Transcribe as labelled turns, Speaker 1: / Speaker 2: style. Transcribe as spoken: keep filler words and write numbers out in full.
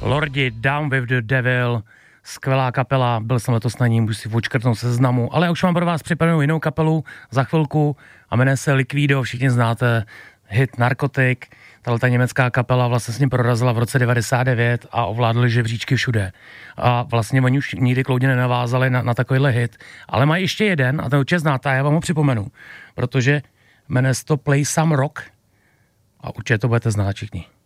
Speaker 1: Lordi, Down with the Devil, skvělá kapela, byl jsem letos na ní, můžu si odškrtnout seznamu, ale už mám pro vás připravenou jinou kapelu za chvilku a jmenuje se Liquido, všichni znáte hit Narcotic, tato německá kapela vlastně s ním prorazila v roce devadesát devět a ovládli žebříčky všude. A vlastně oni už nikdy kloudně nenavázali na, na takovýhle hit, ale mají ještě jeden a ten určitě znáte, já vám ho připomenu, protože jmenuje se to Play Some Rock a určitě to budete znát všichni.